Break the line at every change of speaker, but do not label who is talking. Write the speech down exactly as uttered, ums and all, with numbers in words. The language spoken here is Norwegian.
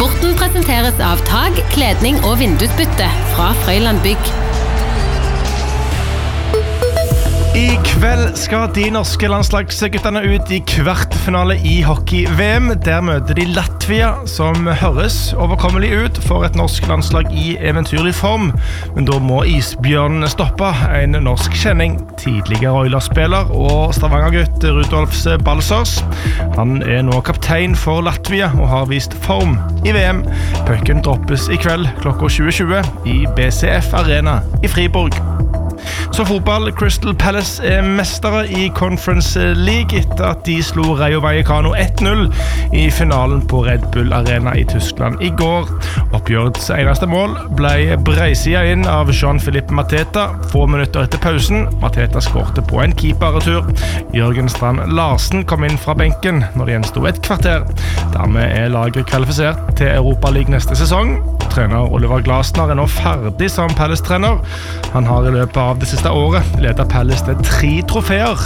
Sporten presenteres av Tag, kledning og vindusbytte fra Frøyland Bygg.
I kveld skal de norske landslagsguttene ut i kvartfinale i hockey-V M. Der møter de Latvia, som høres overkommelig ut for et norsk landslag i eventyrlig form. Men da må isbjørnen stoppe en norsk kjenning. Tidligere Oilers-spiller og Stavanger-gutt Rudolf Balsers. Han er nå kaptein for Latvia og har vist form i V M. Pucken droppes i kveld klokka tjue tjue i B C F Arena i Friborg. Så fotball, Crystal Palace er mestere i Conference League etter at de slo Rayo Vallecano ett null i finalen på Red Bull Arena i Tyskland i går. Oppgjørets eneste mål ble breisida inn av Jean-Philippe Mateta få minutter etter pausen. Mateta skårte på en keeperretur. Jørgen Strand Larsen kom inn fra benken når det gjenstod et kvarter. Dermed er laget kvalifisert til Europa League neste sesong. Trener Oliver Glasner er nå ferdig som Palace-trener. Han har i løpet av det siste året ledet Palace til tre trofeer